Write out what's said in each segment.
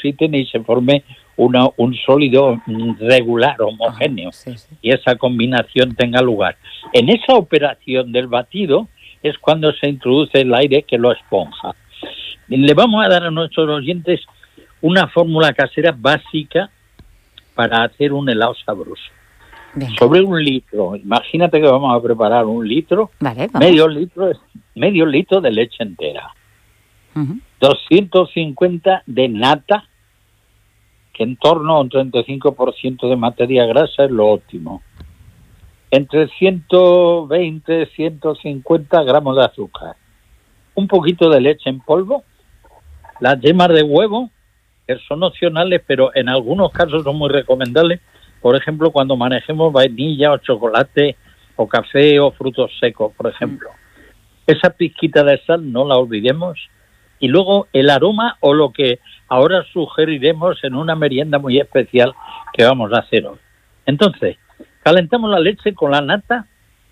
depositen y se forme un sólido regular, homogéneo, y esa combinación tenga lugar. En esa operación del batido es cuando se introduce el aire que lo esponja. Le vamos a dar a nuestros oyentes una fórmula casera básica para hacer un helado sabroso. Venga. Sobre 1 litro, imagínate que vamos a preparar 1 litro, vale, medio litro de leche entera, uh-huh. 250 de nata, que en torno a un 35% de materia grasa es lo óptimo, entre 120 y 150 gramos de azúcar, un poquito de leche en polvo, las yemas de huevo, que son opcionales, pero en algunos casos son muy recomendables, por ejemplo, cuando manejemos vainilla o chocolate o café o frutos secos, por ejemplo. Esa pizquita de sal no la olvidemos. Y luego el aroma o lo que ahora sugeriremos en una merienda muy especial que vamos a hacer hoy. Entonces, calentamos la leche con la nata,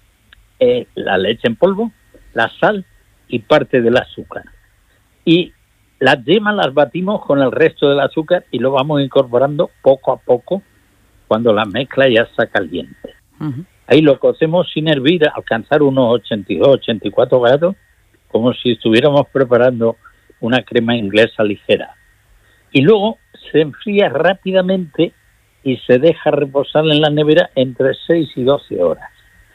la leche en polvo, la sal y parte del azúcar. Y las yemas las batimos con el resto del azúcar y lo vamos incorporando poco a poco cuando la mezcla ya está caliente. Uh-huh. Ahí lo cocemos sin hervir, alcanzar unos 82, 84 grados, como si estuviéramos preparando una crema inglesa ligera. Y luego se enfría rápidamente y se deja reposar en la nevera entre 6 y 12 horas.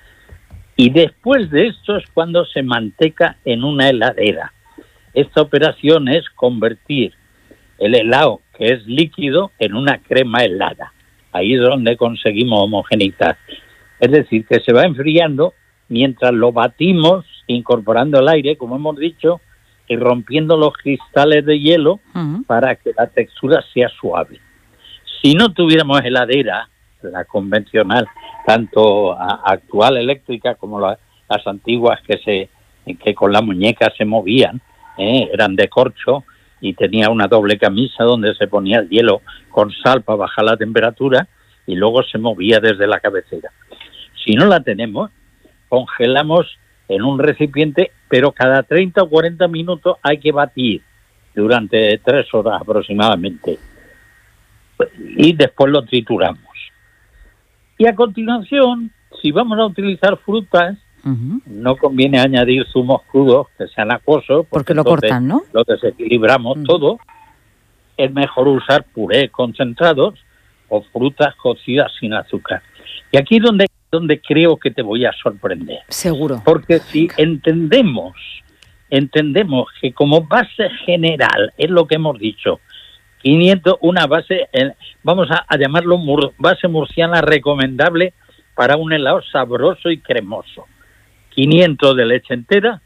Y después de esto es cuando se manteca en una heladera. Esta operación es convertir el helado, que es líquido, en una crema helada. Ahí es donde conseguimos homogeneizar. Es decir, que se va enfriando mientras lo batimos, incorporando el aire, como hemos dicho, y rompiendo los cristales de hielo uh-huh. para que la textura sea suave. Si no tuviéramos heladera, la convencional, tanto actual eléctrica como las antiguas que con la muñeca se movían, eran de corcho y tenía una doble camisa donde se ponía el hielo con sal para bajar la temperatura y luego se movía desde la cabecera. Si no la tenemos, congelamos en un recipiente, pero cada 30 o 40 minutos hay que batir durante 3 horas aproximadamente. Y después lo trituramos. Y a continuación, si vamos a utilizar frutas, uh-huh. no conviene añadir zumos crudos que sean acuosos, porque lo cortan, ¿no? Lo desequilibramos todo. Es mejor usar puré concentrados o frutas cocidas sin azúcar. Y aquí es donde creo que te voy a sorprender. Seguro. Porque si entendemos que como base general, es lo que hemos dicho, 500, una base, vamos a llamarlo base murciana recomendable para un helado sabroso y cremoso. 500 de leche entera,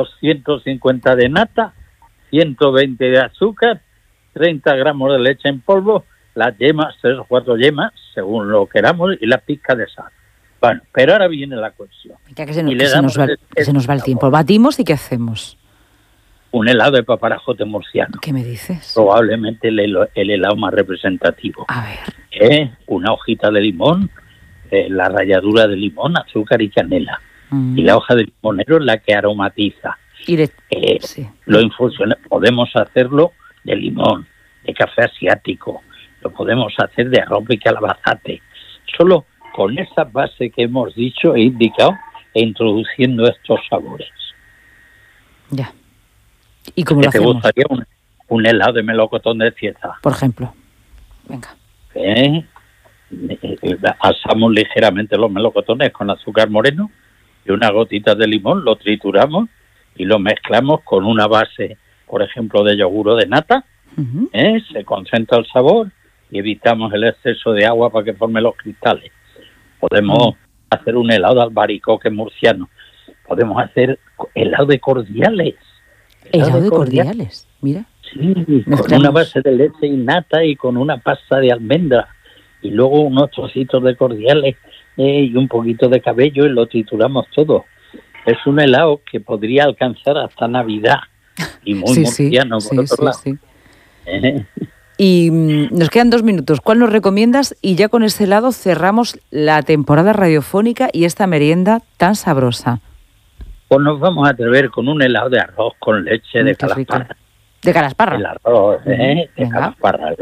250 de nata, 120 de azúcar, 30 gramos de leche en polvo, las yemas, 3 o 4 yemas, según lo queramos, y la pizca de sal. Bueno, pero ahora viene la cuestión. Que se nos va el tiempo. Batimos y ¿qué hacemos? Un helado de paparajote murciano. ¿Qué me dices? Probablemente el helado más representativo. A ver. Una hojita de limón, la ralladura de limón, azúcar y canela. Y la hoja de limonero es la que aromatiza. Sí. Lo infusiona. Podemos hacerlo de limón, de café asiático, lo podemos hacer de arroz y calabazate. Solo con esa base que hemos dicho, he indicado, e introduciendo estos sabores. Ya. ¿Y cómo lo hacemos? ¿Te gustaría un helado de melocotón de Cieza? Por ejemplo. Venga. Asamos ligeramente los melocotones con azúcar moreno y unas gotitas de limón, lo trituramos y lo mezclamos con una base, por ejemplo, de yogur o de nata. Uh-huh. Se concentra el sabor y evitamos el exceso de agua para que forme los cristales. Podemos hacer un helado de albaricoque murciano. Podemos hacer helado de cordiales. ¿Helado de cordiales? Mira. Sí, con una base de leche y nata y con una pasta de almendra. Y luego unos trocitos de cordiales y un poquito de cabello y lo trituramos todo. Es un helado que podría alcanzar hasta Navidad. Y muy murciano, por otro lado. Sí. Y nos quedan 2 minutos. ¿Cuál nos recomiendas? Y ya con este helado cerramos la temporada radiofónica y esta merienda tan sabrosa. Pues nos vamos a atrever con un helado de arroz con leche de calasparra. ¿De calasparra? El arroz, de calasparra.